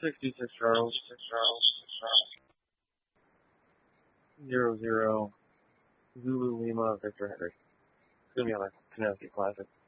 66 Charles, 00, Zulu Lima, Victor Henry. It's going to be on a Connecticut Classic.